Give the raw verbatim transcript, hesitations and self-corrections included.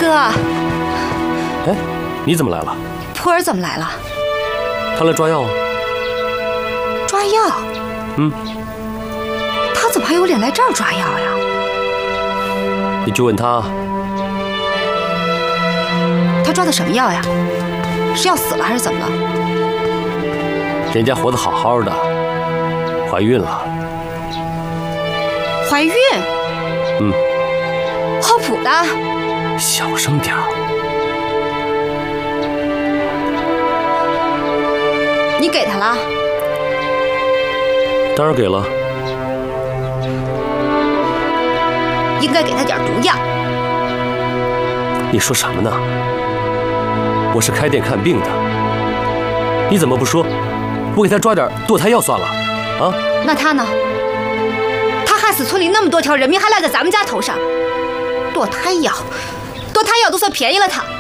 哥， 哎，你怎么来了？ 普儿怎么来了？ 他来抓药啊。 抓药？ 嗯。 他怎么还有脸来这儿抓药呀？ 你去问他。 他抓的什么药呀？是要死了还是怎么了？ 人家活得好好的，怀孕了。 怀孕？ 嗯。 靠谱的。 小声点儿。 你给他了？ 当然给了。 应该给他点毒药。 你说什么呢？我是开店看病的，你怎么不说？不给他抓点堕胎药算了，啊？ 那他呢？他害死村里那么多条人命，还赖在咱们家头上。堕胎药，堕胎药都算便宜了他。